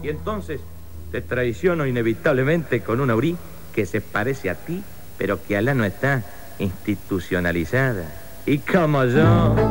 Y entonces te traiciono inevitablemente con una Urí que se parece a ti, pero que alá no está institucionalizada. Y como yo...